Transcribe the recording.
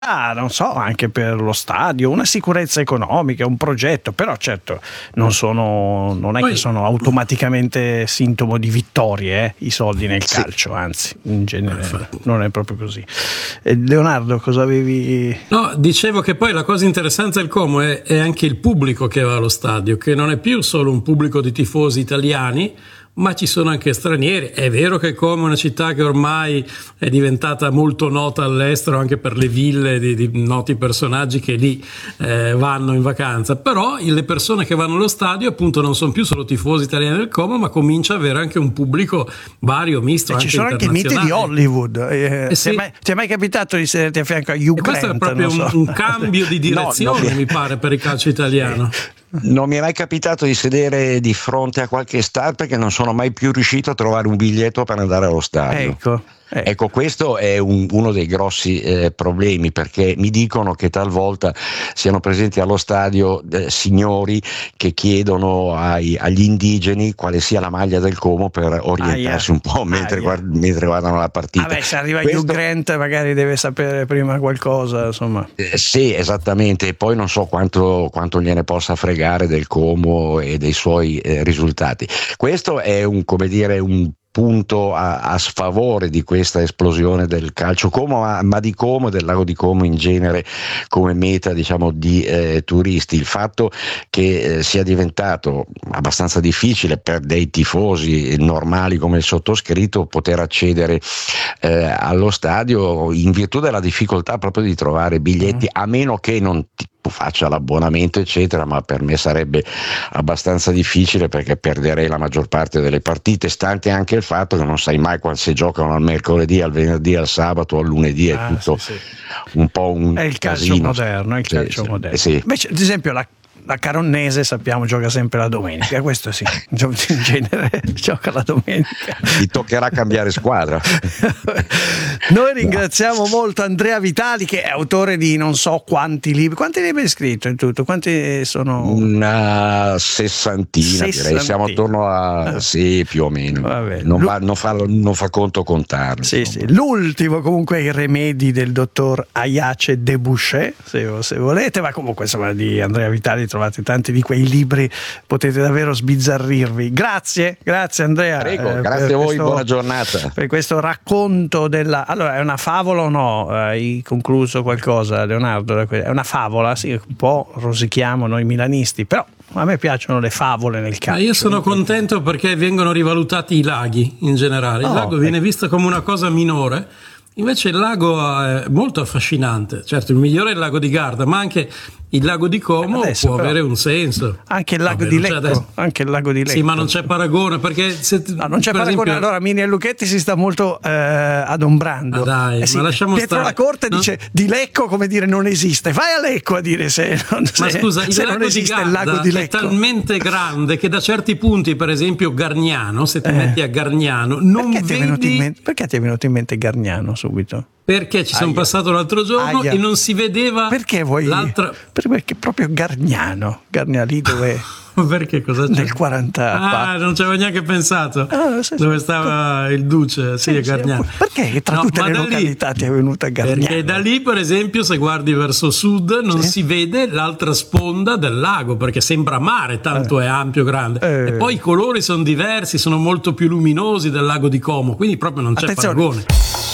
non so, anche per lo stadio, una sicurezza economica, un progetto, però certo non è che sono automaticamente sintomo di vittorie, i soldi nel calcio, anzi, in genere non è proprio così. Leonardo, cosa avevi? No, dicevo che poi la cosa interessante del Como è anche il pubblico che va allo stadio, che non è più solo un pubblico di tifosi italiani, ma ci sono anche stranieri. È vero che Como è una città che ormai è diventata molto nota all'estero anche per le ville di noti personaggi che lì vanno in vacanza, però le persone che vanno allo stadio appunto non sono più solo tifosi italiani del Como, ma comincia ad avere anche un pubblico vario, misto, anche ci sono anche miti di Hollywood. Sì. Ti è mai capitato di sederti a fianco a Hugh Grant? Questo è proprio un cambio di direzione, mi pare, per il calcio italiano. Non mi è mai capitato di sedere di fronte a qualche star perché non sono mai più riuscito a trovare un biglietto per andare allo stadio. Ecco, questo è uno dei grossi problemi, perché mi dicono che talvolta siano presenti allo stadio signori che chiedono agli indigeni quale sia la maglia del Como per orientarsi un po' mentre guardano la partita. Se arriva Hugh Grant magari deve sapere prima qualcosa, insomma. Sì, esattamente, e poi non so quanto gliene possa fregare del Como e dei suoi risultati. Questo è un punto a sfavore di questa esplosione del calcio Como, ma di Como e del lago di Como in genere come meta, diciamo, di turisti. Il fatto che sia diventato abbastanza difficile per dei tifosi normali come il sottoscritto poter accedere allo stadio in virtù della difficoltà proprio di trovare biglietti, a meno che non faccia l'abbonamento eccetera, ma per me sarebbe abbastanza difficile perché perderei la maggior parte delle partite, stante anche il fatto che non sai mai quando si giocano al mercoledì, al venerdì, al sabato, al lunedì, è tutto un po' un è il calcio casino. moderno, è il calcio moderno. Sì. Invece, ad esempio, la Caronnese sappiamo gioca sempre la domenica, questo sì, in genere gioca la domenica. Ti toccherà cambiare squadra. Noi ringraziamo molto Andrea Vitali, che è autore di non so quanti libri. Quanti libri hai scritto in tutto? Quanti sono? Una sessantina. Direi, siamo attorno a sì, più o meno. Non fa conto contarli. Sì. L'ultimo comunque è I rimedi del dottor Ayace Debouché, se volete, ma comunque insomma di Andrea Vitali trovate tanti di quei libri, potete davvero sbizzarrirvi. Grazie Andrea. Prego, grazie a voi, buona giornata. Per questo racconto allora, è una favola o no? Hai concluso qualcosa, Leonardo? È una favola, sì, un po' rosichiamo noi milanisti, però a me piacciono le favole nel calcio. Io sono contento perché vengono rivalutati i laghi in generale. Il lago viene visto come una cosa minore. Invece il lago è molto affascinante. Certo, il migliore è il lago di Garda, ma anche il lago di Como può avere un senso. Anche il lago di Lecco. Anche il lago di Lecco. Sì, ma non c'è paragone, perché non c'è paragone. Esempio, allora Mini e Lucchetti si sta molto adombrando. Ma lasciamo Pietro stare. La Corte dice di Lecco, come dire, non esiste. Vai a Lecco a dire se non esiste il lago di Lecco. È talmente grande che da certi punti, per esempio Gargnano, se ti metti a Gargnano, non vedi. Perché ti è venuto in mente Gargnano subito? Perché ci sono passato l'altro giorno e non si vedeva. Perché vuoi? Perché proprio Gargnano lì dove. Perché cosa c'è? Nel 40. Non ci avevo neanche pensato. Dove stava il Duce? Sì, a Gargnano. Perché tra tutte le località ti è venuta Gargnano? Perché da lì, per esempio, se guardi verso sud non si vede l'altra sponda del lago, perché sembra mare, tanto è ampio, grande. E poi i colori sono diversi, sono molto più luminosi del lago di Como, quindi proprio non c'è paragone.